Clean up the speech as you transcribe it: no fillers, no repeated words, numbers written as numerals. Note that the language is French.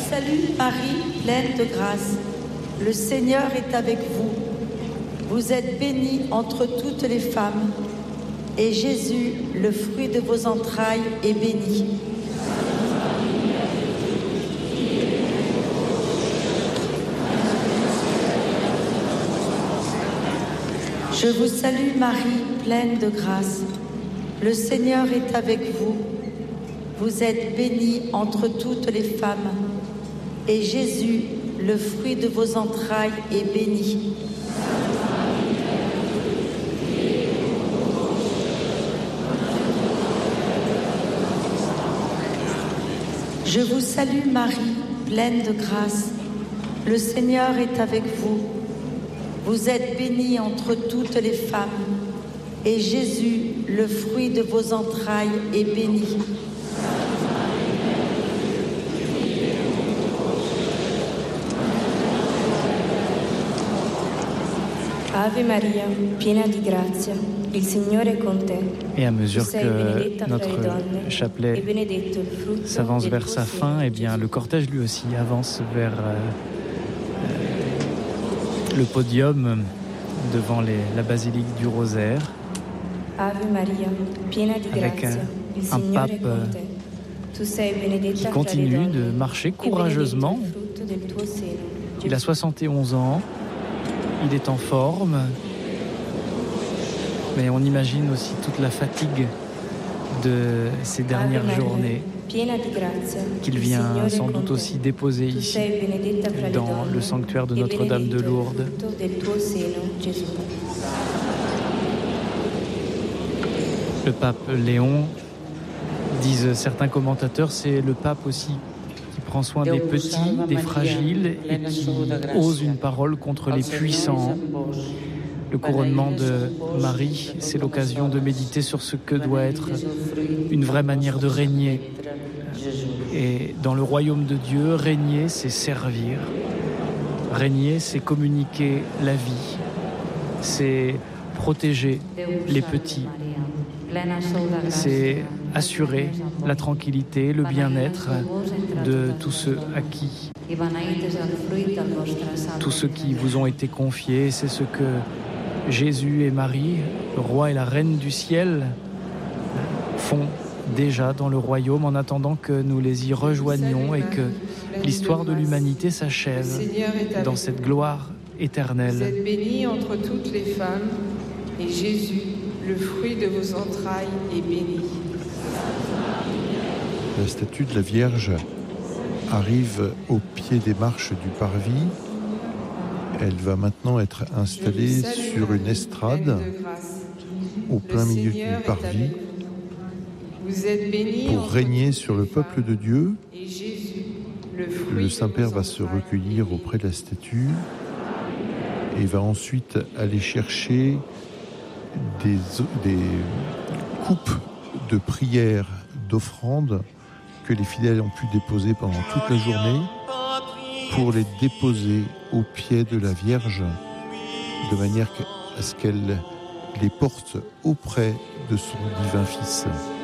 salue Marie, pleine de grâce. Le Seigneur est avec vous. Vous êtes bénie entre toutes les femmes, et Jésus, le fruit de vos entrailles, est béni. Je vous salue Marie, pleine de grâce. Le Seigneur est avec vous. Vous êtes bénie entre toutes les femmes, et Jésus, le fruit de vos entrailles, est béni. Je vous salue Marie, pleine de grâce. Le Seigneur est avec vous. Vous êtes bénie entre toutes les femmes, et Jésus, le fruit de vos entrailles, est béni. Ave Maria, piena di grazia, il Signore è con te. Et à mesure que notre chapelet s'avance vers sa fin, eh bien, le cortège lui aussi avance vers le podium devant la basilique du Rosaire, Ave Maria, piena di avec grazia, il un Signore pape è con te. Tu sei qui benedetta tra le continue donne, de marcher e benedetto courageusement. il frutto del tuo seno, Il a 71 ans, il est en forme, mais on imagine aussi toute la fatigue de ces dernières journées qu'il vient sans doute aussi déposer ici, dans le sanctuaire de Notre-Dame de Lourdes. Le pape Léon, disent certains commentateurs, c'est le pape aussi qui prend soin des petits, des fragiles et qui ose une parole contre les puissants. Le couronnement de Marie, c'est l'occasion de méditer sur ce que doit être une vraie manière de régner. Et dans le royaume de Dieu, régner, c'est servir. Régner, c'est communiquer la vie. C'est protéger les petits. C'est assurer la tranquillité, le bien-être de tous ceux à qui, tous ceux qui vous ont été confiés. C'est ce que Jésus et Marie, le roi et la reine du ciel, font déjà dans le royaume en attendant que nous les y rejoignions et que l'histoire de l'humanité s'achève dans cette gloire éternelle. Vous êtes bénie entre toutes les femmes et Jésus, le fruit de vos entrailles, est béni. La statue de la Vierge arrive au pied des marches du parvis. Elle va maintenant être installée sur une estrade au plein milieu du parvis pour régner sur le peuple de Dieu. Le Saint-Père va se recueillir auprès de la statue et va ensuite aller chercher des coupes de prières, d'offrandes que les fidèles ont pu déposer pendant toute la journée pour les déposer au pied de la Vierge de manière à ce qu'elle les porte auprès de son divin Fils.